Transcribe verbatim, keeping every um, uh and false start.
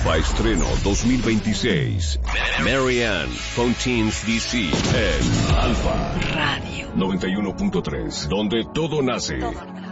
Alfa Estreno dos mil veintiséis. Marianne Fontines D C en Alfa Radio noventa y uno punto tres, donde todo nace.